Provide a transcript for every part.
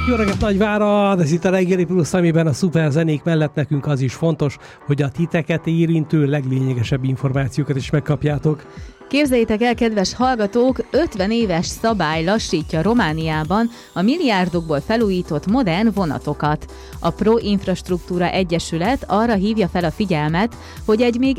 Jó reggelt, Nagyvárad! Ez itt a Reggeli Plusz, amiben a szuper zenék mellett nekünk az is fontos, hogy a titeket érintő leglényegesebb információkat is megkapjátok. Képzeljétek el, kedves hallgatók, 50 éves szabály lassítja Romániában a milliárdokból felújított modern vonatokat. A Pro Infrastructura Egyesület arra hívja fel a figyelmet, hogy egy még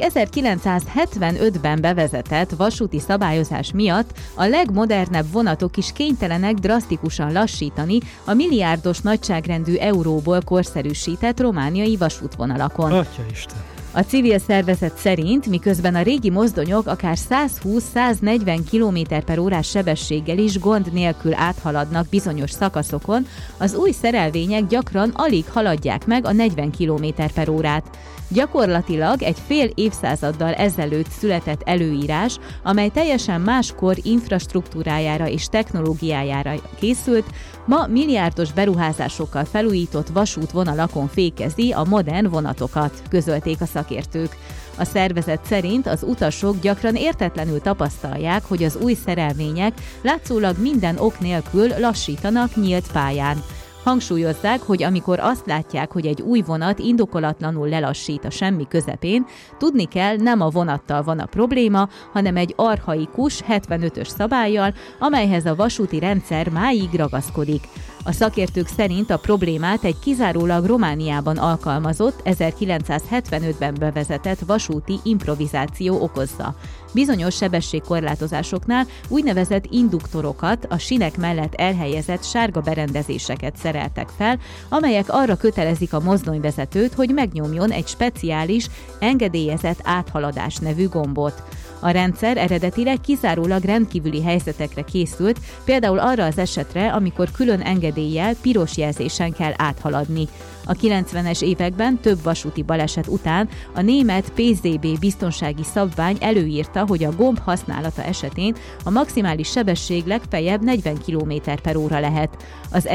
1975-ben bevezetett vasúti szabályozás miatt a legmodernebb vonatok is kénytelenek drasztikusan lassítani a milliárdos nagyságrendű euróból korszerűsített romániai vasútvonalakon. Atyaisten! A civil szervezet szerint, miközben a régi mozdonyok akár 120-140 km/h sebességgel is gond nélkül áthaladnak bizonyos szakaszokon, az új szerelvények gyakran alig haladják meg a 40 km/h. Gyakorlatilag egy fél évszázaddal ezelőtt született előírás, amely teljesen máskor infrastruktúrájára és technológiájára készült, ma milliárdos beruházásokkal felújított vasútvonalakon fékezi a modern vonatokat, közölték a szakértők. A szervezet szerint az utasok gyakran értetlenül tapasztalják, hogy az új szerelvények látszólag minden ok nélkül lassítanak nyílt pályán. Hangsúlyozzák, hogy amikor azt látják, hogy egy új vonat indokolatlanul lelassít a semmi közepén, tudni kell, nem a vonattal van a probléma, hanem egy archaikus 75-ös szabállyal, amelyhez a vasúti rendszer máig ragaszkodik. A szakértők szerint a problémát egy kizárólag Romániában alkalmazott, 1975-ben bevezetett vasúti improvizáció okozza. Bizonyos sebességkorlátozásoknál úgynevezett induktorokat, a sinek mellett elhelyezett sárga berendezéseket szereltek fel, amelyek arra kötelezik a mozdonyvezetőt, hogy megnyomjon egy speciális, engedélyezett áthaladás nevű gombot. A rendszer eredetileg kizárólag rendkívüli helyzetekre készült, például arra az esetre, amikor külön engedéllyel piros jelzésen kell áthaladni. A 90-es években több vasúti baleset után a német PZB biztonsági szabvány előírta, hogy a gomb használata esetén a maximális sebesség legfeljebb 40 km/h lehet. Az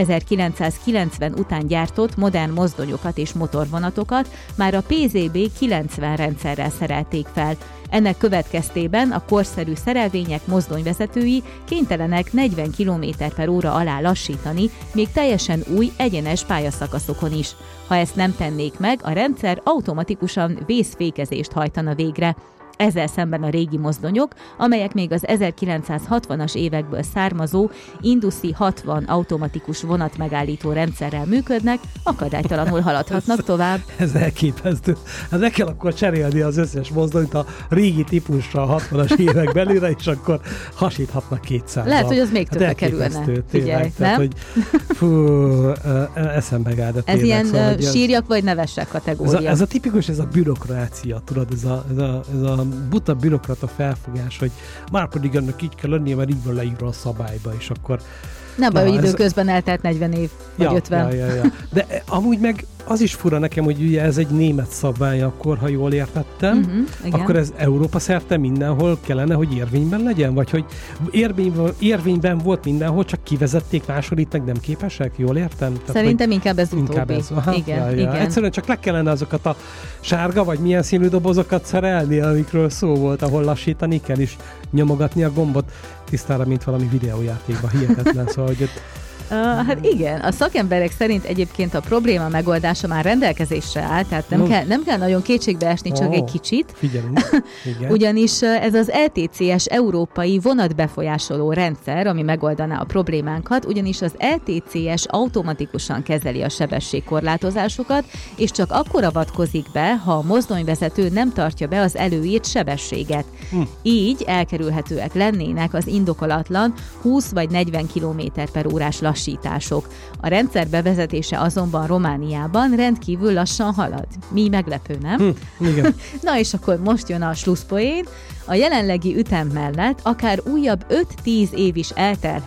1990 után gyártott modern mozdonyokat és motorvonatokat már a PZB 90 rendszerrel szerelték fel. Ennek következtében a korszerű szerelvények mozdonyvezetői kénytelenek 40 km/h alá lassítani, még teljesen új egyenes pályaszakaszokon is. Ha ezt nem tennék meg, a rendszer automatikusan vészfékezést hajtana végre. Ezzel szemben a régi mozdonyok, amelyek még az 1960-as évekből származó Indusi 60 automatikus vonatmegállító rendszerrel működnek, akadálytalanul haladhatnak tovább. Ez elképesztő. Hát le kell akkor cserélni az összes mozdonyt a régi típusra a 60-as évek belőle, és akkor hasíthatnak 200-al. Lehet, hogy az még többe kerülne. Figyelj, tehát, hogy eszembe gáll. Ez ilyen szóval, sírjak vagy nevessek kategória. Ez a tipikus, ez a bürokrácia, tudod, ez a buta bürokrata felfogás, hogy már pedig ennek így kell lennie, mert így van leírva a szabályba, és akkor... Nem baj, hogy időközben eltelt 40 év, vagy 50. Ja. De amúgy meg az is fura nekem, hogy ugye ez egy német szabvány akkor, ha jól értettem, akkor ez Európa szerte mindenhol kellene, hogy érvényben legyen? Vagy hogy érvényben volt mindenhol, csak kivezették máshol, itt meg nem képesek? Jól értem? Tehát, szerintem inkább ez utóbbi. Igen. Egyszerűen csak le kellene azokat a sárga, vagy milyen színű dobozokat szerelni, amikről szó volt, ahol lassítani kell, és nyomogatni a gombot tisztára, mint valami videójátékban. Hihetetlen, szóval, hogy ott... Hát igen, a szakemberek szerint egyébként a probléma megoldása már rendelkezésre áll, tehát nem kell nagyon kétségbe esni, csak egy kicsit. Figyelünk. Igen. Ugyanis ez az LTCS európai vonatbefolyásoló rendszer, ami megoldaná a problémánkat, ugyanis az LTCS automatikusan kezeli a sebességkorlátozásokat, és csak akkor avatkozik be, ha a mozdonyvezető nem tartja be az előírt sebességet. Így elkerülhetőek lennének az indokolatlan 20 vagy 40 km/h lassítások. A rendszer bevezetése azonban Romániában rendkívül lassan halad. Mi meglepő, nem? Igen. Na és akkor most jön a slusszpoén. A jelenlegi ütem mellett akár újabb 5-10 év is